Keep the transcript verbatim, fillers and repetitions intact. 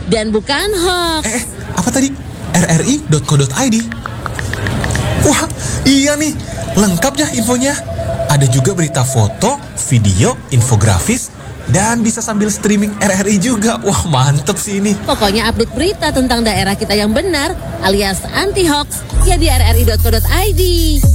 dan bukan hoax. Eh, eh apa tadi? r r i dot co dot i d. Wah, iya nih. Lengkap ya infonya. Ada juga berita foto, video, infografis, dan bisa sambil streaming R R I juga. Wah, mantep sih ini. Pokoknya update berita tentang daerah kita yang benar alias anti hoax ya di r r i dot co dot i d.